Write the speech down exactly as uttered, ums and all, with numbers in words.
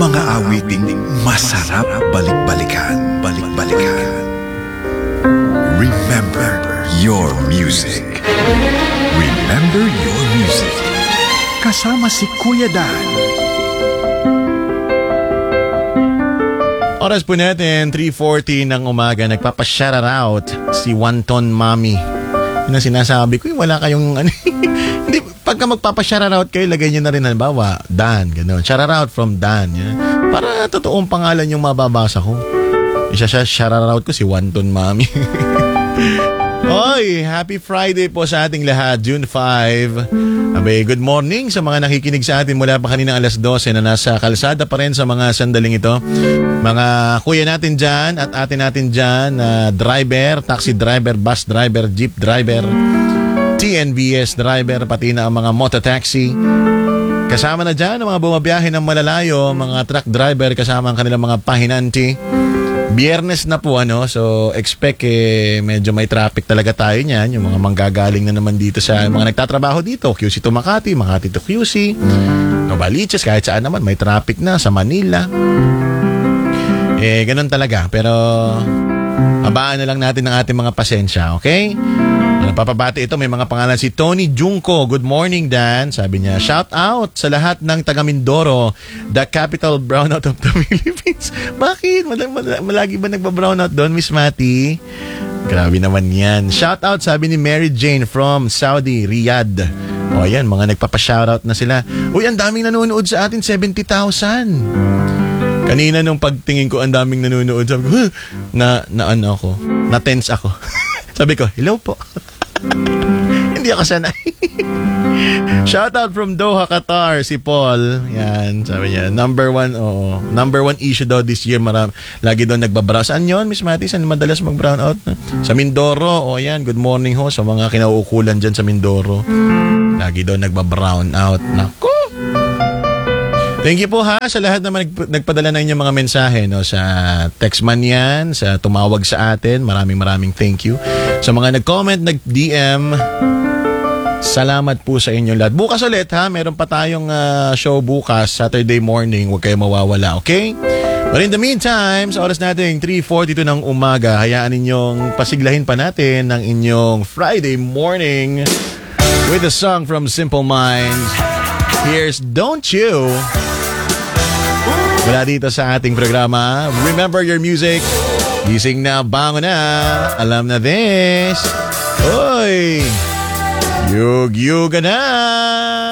Mga awiting masarap balik-balikan, balik-balikan. Remember your music. Remember your music. Kasama si Kuya Dan. Oras po natin, three forty ng umaga. Nagpapa-shoutout si Wanton Mami. Yun ang sinasabi ko, wala kayong ano. Hindi, pagka magpapa-shoutout kayo, lagay nyo na rin, halimbawa, Dan, gano'n. Shoutout from Dan. Yan. Para totoong pangalan yung mababasa ko. Isa siya, shoutout ko si Wanton Mami. Hoy, happy Friday po sa ating lahat, June five. Abay, good morning sa mga nakikinig sa atin mula pa kanina alas dose na nasa kalsada pa rin sa mga sandaling ito. Mga kuya natin dyan at ate natin dyan, uh, driver, taxi driver, bus driver, jeep driver, T N B S driver, pati na ang mga mototaxi. Kasama na dyan ang mga bumabiyahe ng malalayo, mga truck driver, kasama ang kanilang mga pahinanti. Biyernes na po ano, so expect eh medyo may traffic talaga tayo niyan, yung mga manggagaling na naman dito sa mga nagtatrabaho dito, Q C to Makati, Makati to Q C, Novaliches, kahit saan naman may traffic na sa Manila. Eh ganun talaga, pero habaan na lang natin ang ating mga pasensya, okay? Napapabati ito, may mga pangalan si Tony Junco. Good morning, Dan. Sabi niya, shout out sa lahat ng taga Mindoro, the capital brownout of the Philippines. Bakit? Mal- mal- malagi ba nagba-brownout doon, Miss Mati? Grabe naman yan. Shout out, sabi ni Mary Jane from Saudi, Riyadh. O yan, mga nagpapa-shoutout na sila. Uy, ang daming nanonood sa atin, seventy thousand. Kanina nung pagtingin ko, ang daming nanonood. Sabi ko, huh, na, na ano ako, na-tense ako. Sabi ko, hello po. Hindi ako sanay. Shoutout from Doha, Qatar, si Paul. Yan, sabi niya, number one, oo. Number one issue daw this year. Maram, lagi doon nagbabrown. Saan yun, Miss Mati? Saan madalas mag-brown out? Sa Mindoro. O yan, good morning ho sa mga kinauukulan dyan sa Mindoro. Lagi doon nagbabrown out. Naku! Thank you po ha sa lahat naman nagp- nagpadala na inyong mga mensahe no, sa text man yan, sa tumawag sa atin. Maraming maraming thank you. Sa mga nag-comment, nag-D M, salamat po sa inyong lahat. Bukas ulit ha, meron pa tayong uh, show bukas, Saturday morning. Huwag kayo mawawala, okay? But in the meantime, sa oras natin, three forty-two ng umaga, hayaan ninyong pasiglahin pa natin ng inyong Friday morning with a song from Simple Minds. Here's Don't You. Mula dito sa ating programa, Remember Your Music. Gising na, bango na, alam na this. Oy, yug-yuga na.